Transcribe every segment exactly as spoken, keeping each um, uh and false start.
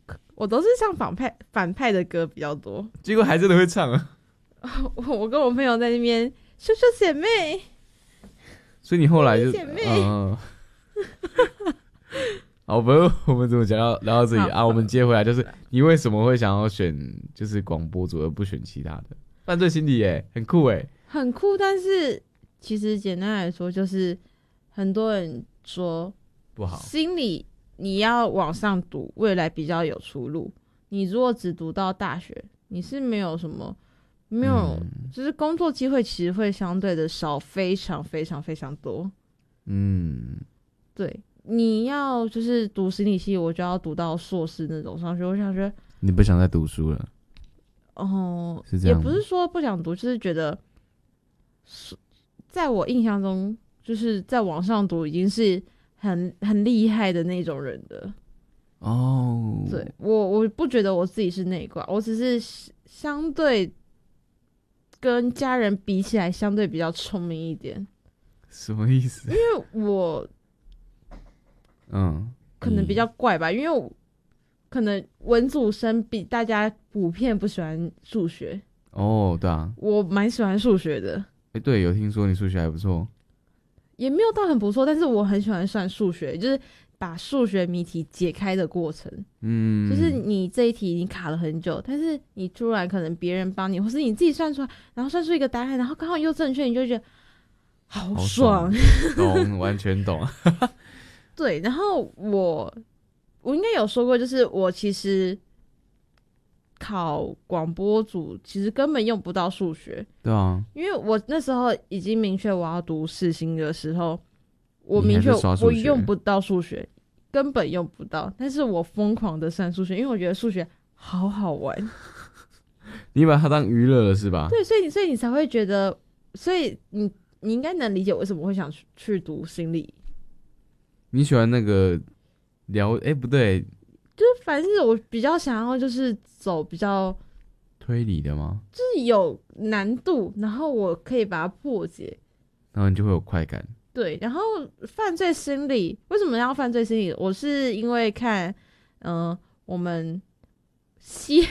我都是唱反派反派的歌比较多， 结果还真的会唱啊！ 我我跟我朋友在那边秀秀姐妹， 所以你后来就姐妹， 嗯，好，不，我们怎么讲到聊到这里啊？我们接回来，就是你为什么会想要选就是广播组而不选其他的？犯罪心理耶，很酷哎， 很酷。但是其实简单来说，就是很多人说不好， 心理你要往上读，未来比较有出路。你如果只读到大学，你是没有什么没有，嗯、就是工作机会其实会相对的少，非常非常非常多。嗯，对。你要就是读心理系，我就要读到硕士那种上去。我想觉得你不想再读书了， 哦、 是这样吗？ 也不是说不想读，就是觉得，在我印象中，就是在网上读已经是很很厉害的那种人的。哦，对，我我不觉得我自己是那一挂，我只是相对跟家人比起来，相对比较聪明一点。 什么意思？ 因为我。嗯，可能比较怪吧，因为我可能文组生比大家普遍不喜欢数学。 哦，对啊， 我蛮喜欢数学的。 哎、欸，对，有听说你数学还不错， 也没有到很不错，但是我很喜欢算数学，就是把数学谜题解开的过程。嗯，就是你这一题你卡了很久，但是你突然可能别人帮你，或是你自己算出来，然后算出一个答案，然后刚好又正确，你就觉得好爽， 懂，完全懂。 对，然后我我应该有说过，就是我其实考广播组其实根本用不到数学。对啊，因为我那时候已经明确我要读世新的时候，我明确我用不到数学，根本用不到。但是我疯狂的算数学，因为我觉得数学好好玩。 你把它当娱乐了是吧？ 对，所以你所以你才会觉得，所以你你应该能理解为什么会想去去读心理。 你喜欢那个聊？哎、欸，不对， 就是反正我比较想要就是走比较推理的吗？ 就是有难度，然后我可以把它破解， 然后你就会有快感。 对，然后犯罪心理为什么要犯罪心理？我是因为看，嗯、呃，我们西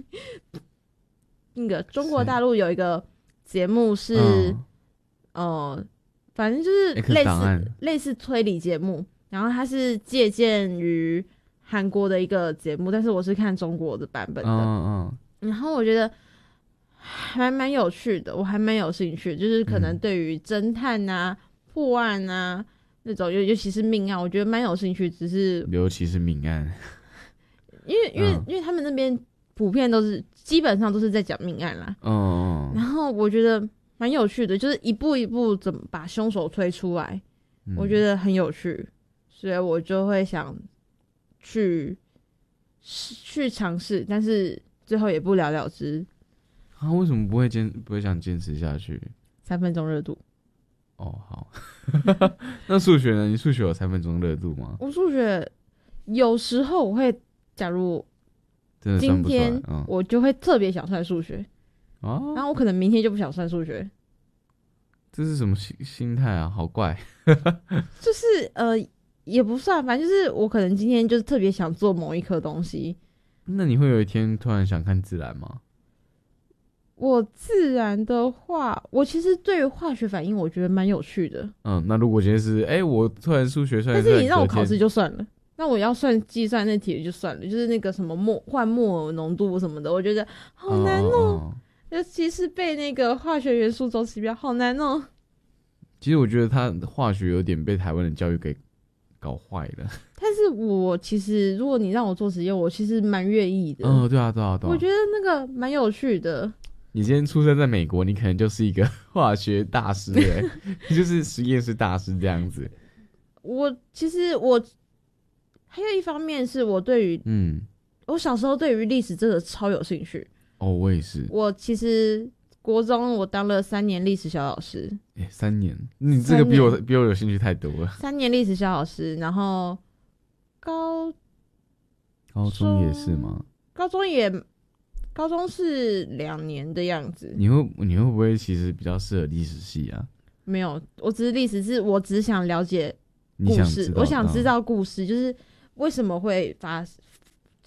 那个中国大陆有一个节目是，嗯、呃，反正就是类似类似推理节目。然后它是借鉴于韩国的一个节目，但是我是看中国的版本的。嗯嗯。然后我觉得还蛮有趣的，我还蛮有兴趣，就是可能对于侦探啊、嗯、破案啊那种，尤尤其是命案，我觉得蛮有兴趣。只是尤其是命案， 因为因为、嗯、因为他们那边普遍都是基本上都是在讲命案啦。嗯嗯。然后我觉得蛮有趣的，就是一步一步怎么把凶手推出来，嗯、我觉得很有趣。所以我就会想去去尝试，但是最后也不了了之。 啊，为什么不会坚不会想坚持下去？ 三分钟热度。 哦，好。那数学呢？你数学有三分钟热度吗？ 我数学有时候我会，假如今天我就会特别想算数学，嗯、然后我可能明天就不想算数学。 这是什么心心态啊？好怪。 就是呃。也不算，反正就是我可能今天就是特别想做某一科东西。 那你会有一天突然想看自然吗？ 我自然的话，我其实对于化学反应我觉得蛮有趣的。 嗯，那如果今天是哎、欸，我突然数学算， 但是你让我考试就算了，那我要算计算那题就算了，就是那个什么墨换墨尔浓度什么的，我觉得好难哦、喔，尤其是背那个化学元素周期表，好难哦、喔。 其实我觉得他化学有点被台湾的教育给搞坏了， 但是我其实如果你让我做实验，我其实蛮愿意的。 嗯，对啊，对啊，对啊。 我觉得那个蛮有趣的。 你今天出生在美国，你可能就是一个化学大师哎，你就是实验室大师这样子。 我其实我还有一方面是我对于嗯，我小时候对于历史真的超有兴趣。 哦，我也是。 我其实国中我当了三年历史小老师。 欸、三年，你这个比我比我有兴趣太多了。 三年历史小老师，然后高高中也是吗？ 高中也高中是两年的样子。 你会你会不会其实比较适合历史系啊？ 没有，我只是历史，是我只想了解故事， 你想知道我想知道故事，就是为什么会发，就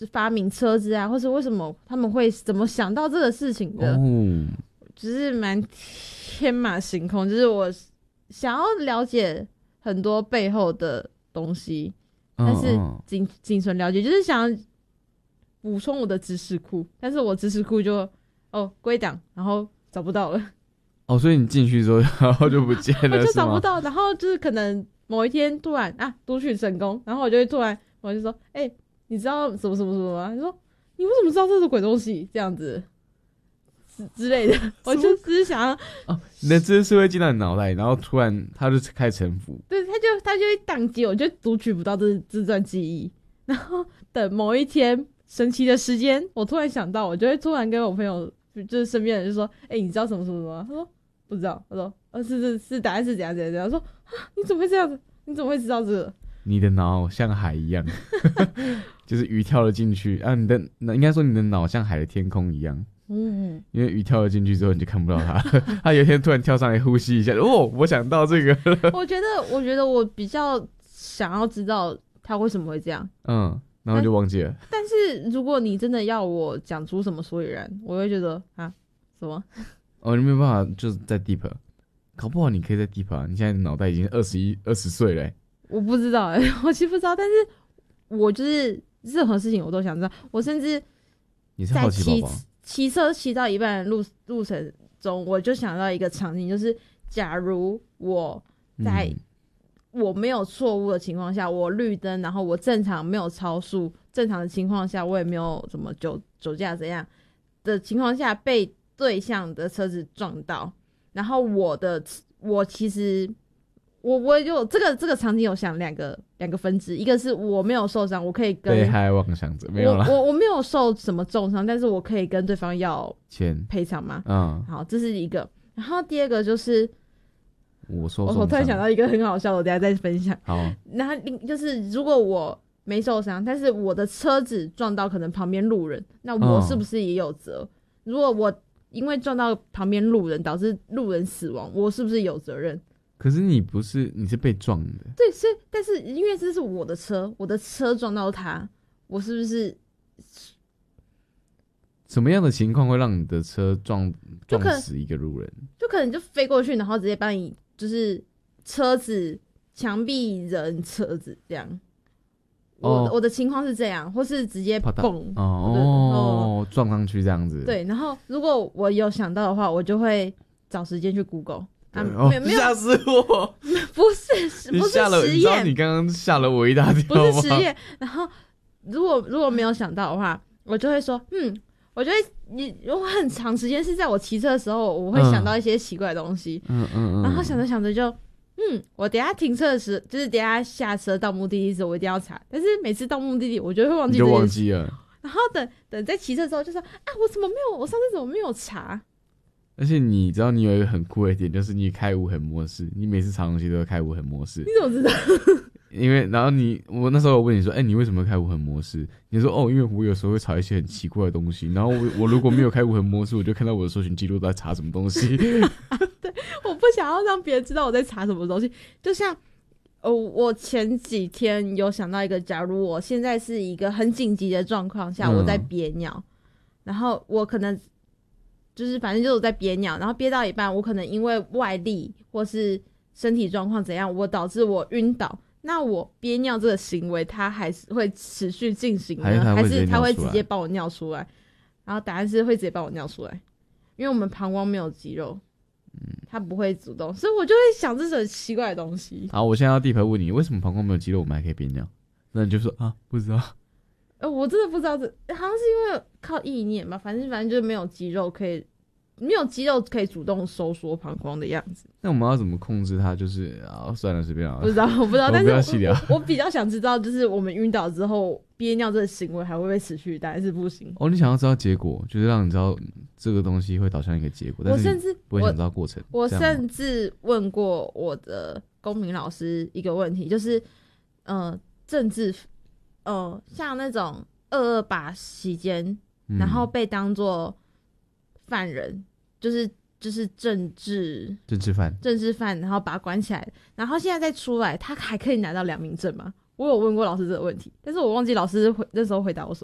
发明车子啊，或是为什么他们会怎么想到这个事情的，哦，就是蛮天马行空，就是我想要了解很多背后的东西，但是仅仅存了解，就是想补充我的知识库，但是我知识库就哦归档，然后找不到了。 哦，所以你进去之后，然后就不见了， 我就找不到，然后就是可能某一天突然啊读取成功，然后我就会突然我就说，哎、欸，你知道什么什么什么吗？他说你为什么知道这是鬼东西？这样子之之类的，我就只是想要哦，你的知识会进到你脑袋，然后突然它就开始沉浮， 对，他就他就会宕机，我就读取不到这这段记忆，然后等某一天神奇的时间，我突然想到，我就会突然跟我朋友，就是身边的人就说，哎、欸，你知道什么什么什么？他说不知道，他说呃是是是，答案是怎样怎样怎样，说啊你怎么会这样子？你怎么会知道这个？ 你的脑像海一样，就是鱼跳了进去啊！你的应该说你的脑像海的天空一样，嗯，因为鱼跳了进去之后你就看不到它，它有一天突然跳上来呼吸一下，哦，我想到这个了。 我觉得，我觉得我比较想要知道它为什么会这样， 嗯，然后就忘记了。 但, 但是如果你真的要我讲出什么所以然，我会觉得啊什么？ 哦，你没有办法，就是在 deep， 搞不好你可以在 deep 啊！你现在脑袋已经二十一、二十岁了、欸。 我不知道、欸，我其实不知道，但是我就是任何事情我都想知道。我甚至在骑骑车骑到一半的路路程中，我就想到一个场景，就是假如我在我没有错误的情况下，嗯、我绿灯，然后我正常没有超速，正常的情况下，我也没有什么酒酒驾怎样的情况下，被对向的车子撞到，然后我的我其实。我我有这个这个场景有想两个两个分支，一个是我没有受伤，我可以跟被害妄想者没有啦， 我我我没有受什么重伤，但是我可以跟对方要钱赔偿嘛。嗯，好，这是一个。然后第二个就是我受伤，我突然想到一个很好笑的，我等一下再分享。 好， 然后就是如果我没受伤，但是我的车子撞到可能旁边路人，那我是不是也有责？嗯、如果我因为撞到旁边路人导致路人死亡，我是不是有责任？ 可是你不是，你是被撞的。 对，所以但是因为这是我的车，我的车撞到他，我是不是？ 什么样的情况会让你的车撞撞死一个路人？ 就可能就飛過去，然後直接把你就是車子、牆壁、人、車子這樣。我、哦、我的情況是這樣，或是直接蹦哦哦撞上去這樣子。 對，然後如果我有想到的話，我就會找時間去 Google。 啊，哦、沒有嚇死我！ 不是，不是實驗。 你知道你剛剛嚇了我一大跳嗎？ 不是實驗。然後如果如果沒有想到的話，我就會說，嗯，我覺得你我很長時間是在我騎車的時候，我會想到一些奇怪的東西。嗯嗯嗯。然後想着想着就，嗯，我等一下停車的時候，就是等一下下車到目的地的時候，我一定要查。但是每次到目的地，我就會忘記這件事。 你就忘記了。 然後等等在騎車的時候，就說啊，我怎麼沒有？我上次怎麼沒有查？ 而且你知道你有一個很酷的一點，就是你開無痕模式，你每次查東西都會開無痕模式。 你怎麼知道？ 因為然後你我那時候我問你說，哎、欸，你為什麼開無痕模式？你說哦，因為我有時候會查一些很奇怪的東西，然後我我如果沒有開無痕模式，我就看到我的搜尋記錄都在查什麼東西。 對，我不想要讓別人知道我在查什麼東西。就像哦，我前幾天有想到一個，假如我現在是一個很緊急的狀況下，嗯、我在憋尿，然後我可能。就是反正就是我在憋尿，然後憋到一半，我可能因為外力或是身體狀況怎樣，我導致我暈倒。那我憋尿這個行為，它還是會持續進行呢，還是它會直接幫我尿出來？然後答案是會直接幫我尿出來，因為我們膀胱沒有肌肉，它不會主動，所以我就會想這種奇怪的東西。 好，我現在要地盤問你，為什麼膀胱沒有肌肉，我們還可以憋尿？那你就說啊，不知道。 呃，我真的不知道這，好像是因為靠意念吧，反正反正就是沒有肌肉可以，沒有肌肉可以主動收縮膀胱的樣子。 那我們要怎麼控制它？就是啊，算了，隨便啊。 不知道，我不知道，但是我我, 我比較想知道，就是我們暈倒之後憋尿這個行為還會不會持續？答案是不行。 哦，你想要知道結果，就是讓你知道這個東西會導向一個結果，但是你不會想知道過程。 我, 我甚至問過我的公民老師一個問題，就是呃，政治。呃，像那種二二八期間、嗯，然後被當作犯人，就是就是政治政治犯， 政治犯，然後把他關起來，然後現在再出來，他還可以拿到良民證嗎？我有問過老師這個問題，但是我忘記老師回那時候回答我什麼。